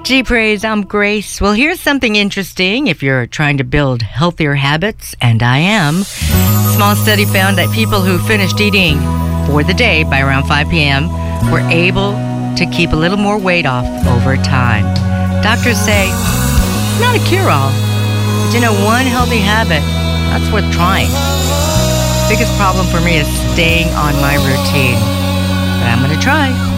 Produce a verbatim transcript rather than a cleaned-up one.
Gee, praise, I'm Grace. Well, here's something interesting if you're trying to build healthier habits, and I am. Small study found that people who finished eating for the day by around five p.m. were able to keep a little more weight off over time. Doctors say it's not a cure-all, but you know, one healthy habit, that's worth trying. Biggest problem for me is staying on my routine, but I'm going to try.